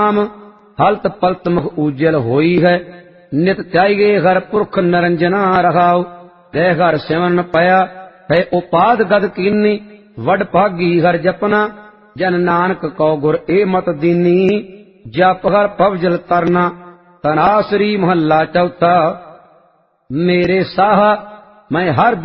हलत पलत मुख उज्जल होई है। नित त्यागे घर पुरख नरंजना रहाओ। दह घर सिमरन पया है उपाध गद कीनी। वड भागी हर जपना जन नानक कौ गुर ए मत दीनी। जप हर पवजल तरना तनासरी महला चौथा। मेरे साहा मैं हर